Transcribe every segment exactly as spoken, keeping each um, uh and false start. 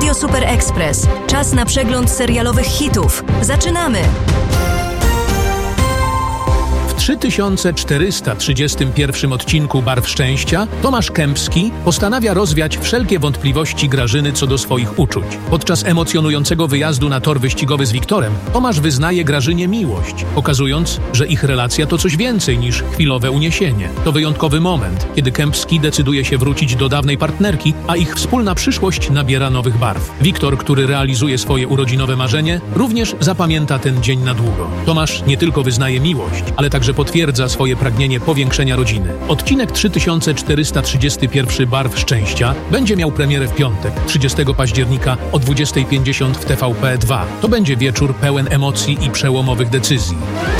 Radio Super Express. Czas na przegląd serialowych hitów. Zaczynamy! W trzy tysiące czterysta trzydziestym pierwszym odcinku Barw Szczęścia Tomasz Kępski postanawia rozwiać wszelkie wątpliwości Grażyny co do swoich uczuć. Podczas emocjonującego wyjazdu na tor wyścigowy z Wiktorem Tomasz wyznaje Grażynie miłość, pokazując, że ich relacja to coś więcej niż chwilowe uniesienie. To wyjątkowy moment, kiedy Kępski decyduje się wrócić do dawnej partnerki, a ich wspólna przyszłość nabiera nowych barw. Wiktor, który realizuje swoje urodzinowe marzenie, również zapamięta ten dzień na długo. Tomasz nie tylko wyznaje miłość, ale także potwierdza swoje pragnienie powiększenia rodziny. Odcinek trzy tysiące czterysta trzydziesty pierwszy Barw Szczęścia będzie miał premierę w piątek, trzydziestego października o dwudziestej pięćdziesiąt w T V P dwa. To będzie wieczór pełen emocji i przełomowych decyzji.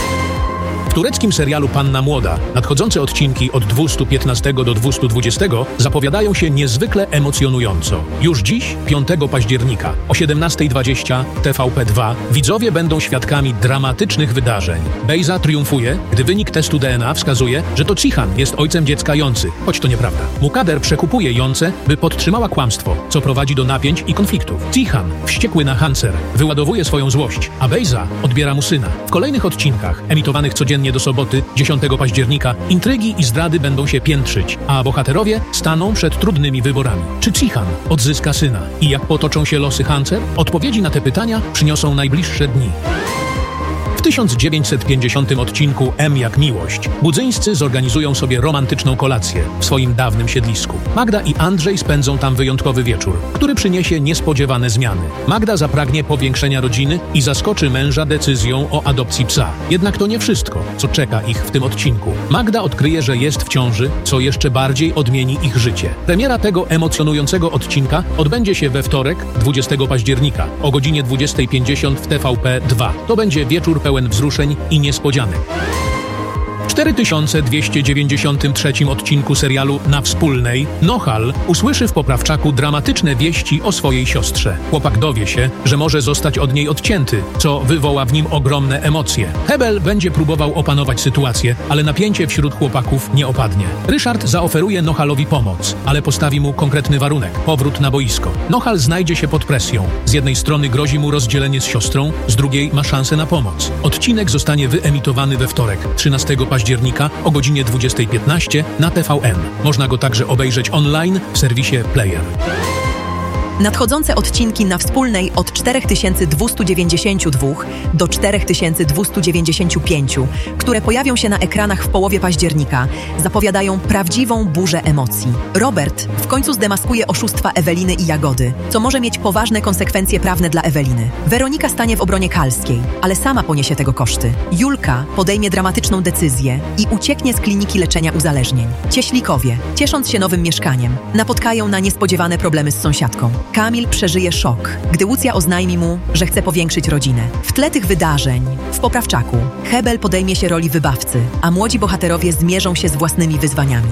W tureckim serialu Panna Młoda nadchodzące odcinki od dwieście piętnastego do dwieście dwudziestego zapowiadają się niezwykle emocjonująco. Już dziś, piątego października o siedemnastej dwadzieścia T V P dwa widzowie będą świadkami dramatycznych wydarzeń. Bejza triumfuje, gdy wynik testu D N A wskazuje, że to Cihan jest ojcem dziecka Joncy, choć to nieprawda. Mukader przekupuje Joncę, by podtrzymała kłamstwo, co prowadzi do napięć i konfliktów. Cihan, wściekły na Hanser, wyładowuje swoją złość, a Bejza odbiera mu syna. W kolejnych odcinkach, emitowanych codziennie do soboty, dziesiątego października, intrygi i zdrady będą się piętrzyć, a bohaterowie staną przed trudnymi wyborami. Czy Cihan odzyska syna? I jak potoczą się losy Hanser? Odpowiedzi na te pytania przyniosą najbliższe dni. W tysiąc dziewięćset pięćdziesiątym odcinku M jak miłość budzyńscy zorganizują sobie romantyczną kolację w swoim dawnym siedlisku. Magda i Andrzej spędzą tam wyjątkowy wieczór, który przyniesie niespodziewane zmiany. Magda zapragnie powiększenia rodziny i zaskoczy męża decyzją o adopcji psa. Jednak to nie wszystko, co czeka ich w tym odcinku. Magda odkryje, że jest w ciąży, co jeszcze bardziej odmieni ich życie. Premiera tego emocjonującego odcinka odbędzie się we wtorek, dwudziestego października o godzinie dwudziestej pięćdziesiąt w T V P dwa. To będzie wieczór pełen wzruszeń i niespodzianek. W cztery tysiące dwieście dziewięćdziesiątym trzecim odcinku serialu Na Wspólnej Nohal usłyszy w poprawczaku dramatyczne wieści o swojej siostrze. Chłopak dowie się, że może zostać od niej odcięty, co wywoła w nim ogromne emocje. Hebel będzie próbował opanować sytuację, ale napięcie wśród chłopaków nie opadnie. Ryszard zaoferuje Nohalowi pomoc, ale postawi mu konkretny warunek – powrót na boisko. Nohal znajdzie się pod presją. Z jednej strony grozi mu rozdzielenie z siostrą, z drugiej ma szansę na pomoc. Odcinek zostanie wyemitowany we wtorek, trzynastego października o godzinie dwudziestej piętnaście na T V N. Można go także obejrzeć online w serwisie Player. Nadchodzące odcinki Na Wspólnej od cztery tysiące dwieście dziewięćdziesiąt dwa do cztery tysiące dwieście dziewięćdziesiąt pięć, które pojawią się na ekranach w połowie października, zapowiadają prawdziwą burzę emocji. Robert w końcu zdemaskuje oszustwa Eweliny i Jagody, co może mieć poważne konsekwencje prawne dla Eweliny. Weronika stanie w obronie Kalskiej, ale sama poniesie tego koszty. Julka podejmie dramatyczną decyzję i ucieknie z kliniki leczenia uzależnień. Cieślikowie, ciesząc się nowym mieszkaniem, napotkają na niespodziewane problemy z sąsiadką. Kamil przeżyje szok, gdy Łucja oznajmi mu, że chce powiększyć rodzinę. W tle tych wydarzeń, w poprawczaku, Hebel podejmie się roli wybawcy, a młodzi bohaterowie zmierzą się z własnymi wyzwaniami.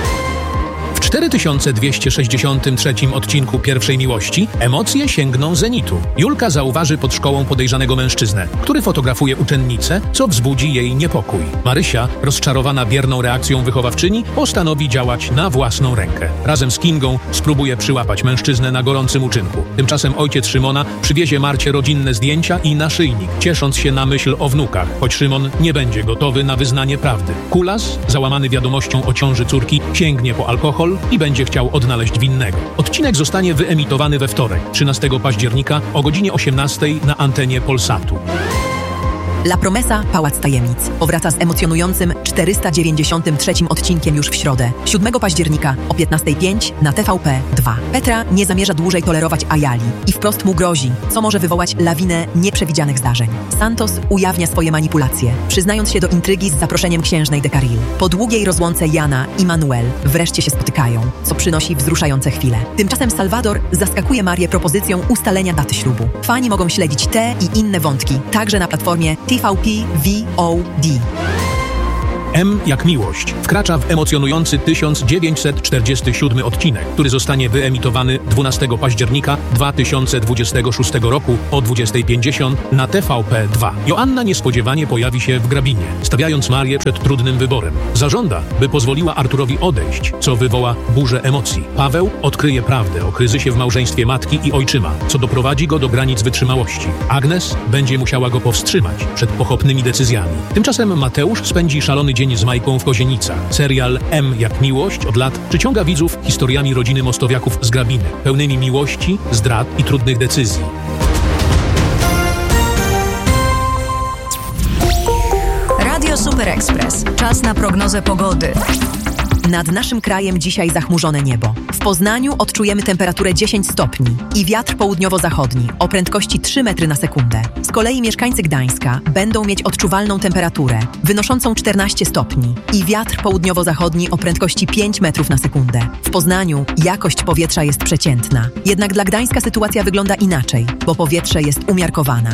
W cztery tysiące dwieście sześćdziesiątym trzecim odcinku Pierwszej Miłości emocje sięgną zenitu. Julka zauważy pod szkołą podejrzanego mężczyznę, który fotografuje uczennicę, co wzbudzi jej niepokój. Marysia, rozczarowana bierną reakcją wychowawczyni, postanowi działać na własną rękę. Razem z Kingą spróbuje przyłapać mężczyznę na gorącym uczynku. Tymczasem ojciec Szymona przywiezie Marcie rodzinne zdjęcia i naszyjnik, ciesząc się na myśl o wnukach, choć Szymon nie będzie gotowy na wyznanie prawdy. Kulas, załamany wiadomością o ciąży córki, sięgnie po alkohol i będzie chciał odnaleźć winnego. Odcinek zostanie wyemitowany we wtorek, trzynastego października o godzinie osiemnastej na antenie Polsatu. La Promesa – Pałac Tajemnic powraca z emocjonującym czterysta dziewięćdziesiątym trzecim odcinkiem już w środę, siódmego października o piętnastej pięć na T V P dwa. Petra nie zamierza dłużej tolerować Ayali i wprost mu grozi, co może wywołać lawinę nieprzewidzianych zdarzeń. Santos ujawnia swoje manipulacje, przyznając się do intrygi z zaproszeniem księżnej de Carril. Po długiej rozłące Jana i Manuel wreszcie się spotykają, co przynosi wzruszające chwile. Tymczasem Salvador zaskakuje Marię propozycją ustalenia daty ślubu. Fani mogą śledzić te i inne wątki, także na platformie T V P V O D. M jak miłość wkracza w emocjonujący tysiąc dziewięćset czterdziesty siódmy odcinek, który zostanie wyemitowany dwunastego października dwa tysiące dwudziestego szóstego roku o dwudziestej pięćdziesiąt na T V P dwa. Joanna niespodziewanie pojawi się w Grabinie, stawiając Marię przed trudnym wyborem. Zażąda, by pozwoliła Arturowi odejść, co wywoła burzę emocji. Paweł odkryje prawdę o kryzysie w małżeństwie matki i ojczyma, co doprowadzi go do granic wytrzymałości. Agnes będzie musiała go powstrzymać przed pochopnymi decyzjami. Tymczasem Mateusz spędzi szalony dzień z Majką w Kozienicach. Serial M jak miłość od lat przyciąga widzów historiami rodziny Mostowiaków z Grabiny, pełnymi miłości, zdrad i trudnych decyzji. Radio Super Express. Czas na prognozę pogody. Nad naszym krajem dzisiaj zachmurzone niebo. W Poznaniu odczujemy temperaturę dziesięć stopni i wiatr południowo-zachodni o prędkości trzy metry na sekundę. Z kolei mieszkańcy Gdańska będą mieć odczuwalną temperaturę wynoszącą czternaście stopni i wiatr południowo-zachodni o prędkości pięć metrów na sekundę. W Poznaniu jakość powietrza jest przeciętna. Jednak dla Gdańska sytuacja wygląda inaczej, bo powietrze jest umiarkowana.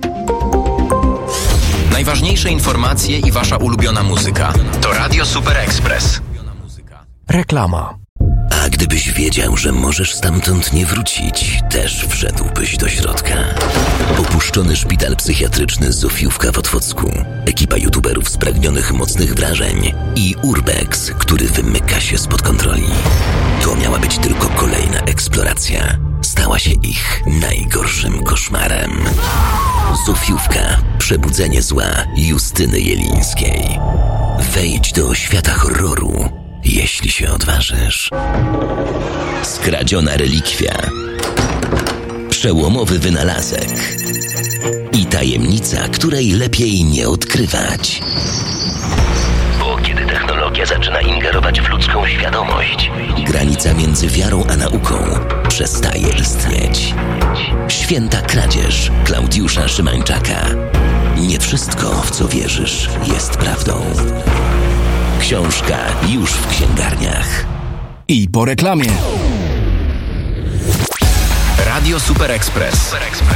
Najważniejsze informacje i wasza ulubiona muzyka to Radio Super Express. Reklama. A gdybyś wiedział, że możesz stamtąd nie wrócić, też wszedłbyś do środka. Opuszczony szpital psychiatryczny Zofiówka w Otwocku, ekipa youtuberów spragnionych mocnych wrażeń i Urbex, który wymyka się spod kontroli. To miała być tylko kolejna eksploracja. Stała się ich najgorszym koszmarem. Zofiówka. Przebudzenie zła Justyny Jelińskiej. Wejdź do świata horroru, jeśli się odważysz. Skradziona relikwia. Przełomowy wynalazek. I tajemnica, której lepiej nie odkrywać. Bo kiedy technologia zaczyna ingerować w ludzką świadomość, granica między wiarą a nauką przestaje istnieć. Święta kradzież Klaudiusza Szymańczaka. Nie wszystko, w co wierzysz, jest prawdą. Książka już w księgarniach. I po reklamie. Radio Super Express.